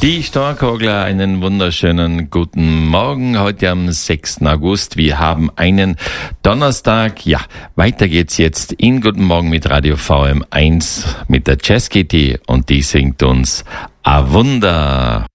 Die Storkogler, einen wunderschönen guten Morgen, heute am 6. August. Wir haben einen Donnerstag. Ja, weiter geht's jetzt in Guten Morgen mit Radio VM1 mit der Jazz Kitty und die singt uns A Wunder.